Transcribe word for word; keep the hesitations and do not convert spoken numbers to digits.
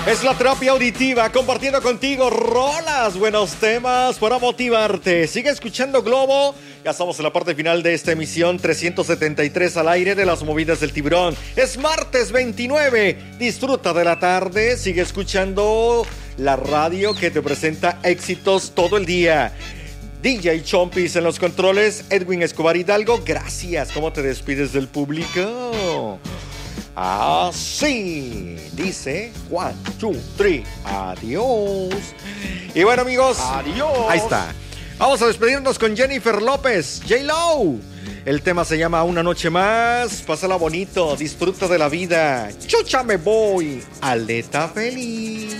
Es la terapia auditiva, compartiendo contigo rolas, buenos temas para motivarte. Sigue escuchando Globo. Ya estamos en la parte final de esta emisión trescientos setenta y tres al aire de las movidas del tiburón. Es martes veintinueve. Disfruta de la tarde. Sigue escuchando la radio que te presenta éxitos todo el día. D J Chompis en los controles. Edwin Escobar Hidalgo. Gracias. ¿Cómo te despides del público? Así dice one, two, three, adiós. Y bueno, amigos, adiós. Ahí está. Vamos a despedirnos con Jennifer López, J-Lo. El tema se llama Una Noche Más. Pásala bonito, disfruta de la vida. Chucha, me voy. Aleta feliz.